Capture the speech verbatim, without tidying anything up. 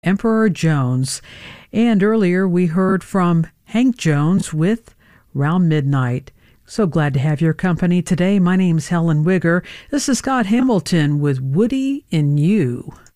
Emperor Jones. And earlier we heard from Hank Jones with Round Midnight. So glad to have your company today. My name's Helen Wigger. This is Scott Hamilton with Woody and You.